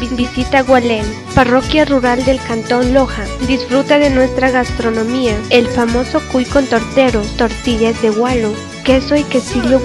Visita Gualén, parroquia rural del Cantón Loja. Disfruta de nuestra gastronomía, el famoso cuy con torteros, tortillas de gualo, queso y quesillo